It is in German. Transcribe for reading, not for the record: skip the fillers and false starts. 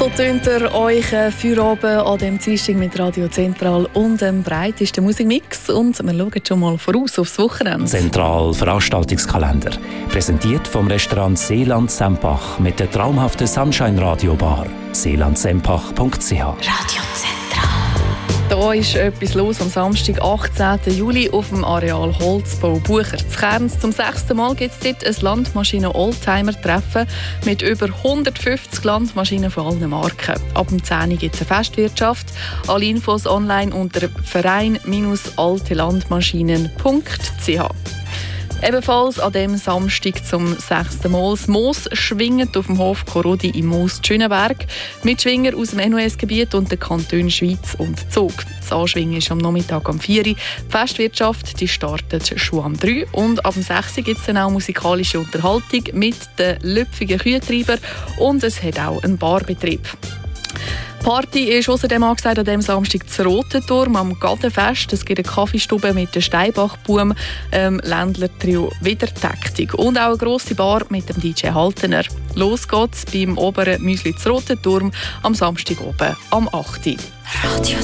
So tönt euch Feierabend an dem Dienstag mit Radio Zentral und dem breitesten Musikmix. Und wir schauen schon mal voraus aufs Wochenende. Zentral Veranstaltungskalender. Präsentiert vom Restaurant Seeland Sempach mit der traumhaften Sunshine Radio Bar. seelandsempach.ch. Radio Zentral. Da ist etwas los am Samstag, 18. Juli auf dem Areal Holzbau Bucher zu Kerns. Zum 6. Mal gibt es dort ein Landmaschinen-Oldtimer-Treffen mit über 150 Landmaschinen von allen Marken. Ab dem 10. Uhr gibt es eine Festwirtschaft. Alle Infos online unter verein-altelandmaschinen.ch. Ebenfalls an dem Samstag zum 6. Mal das Moos schwingend auf dem Hof Korodi im Moos Schönenberg. Mitschwinger aus dem NOS-Gebiet und den Kantonen Schweiz und Zug. Das Anschwingen ist am Nachmittag um 4 Uhr. Die Festwirtschaft die startet schon am 3 Uhr. Und ab dem 6 Uhr gibt es dann auch musikalische Unterhaltung mit den Lüpfigen Kühtreibern und es hat auch einen Barbetrieb. Party ist außerdem angesagt an diesem Samstag zu Rotenturm am Gadenfest. Es gibt eine Kaffeestube mit dem Steinbachbuhm, Ländler-Trio Wiedertätig und auch eine grosse Bar mit dem DJ Haltener. Los geht's beim oberen Müsli zu Rotenturm am Samstag oben am 8. Radio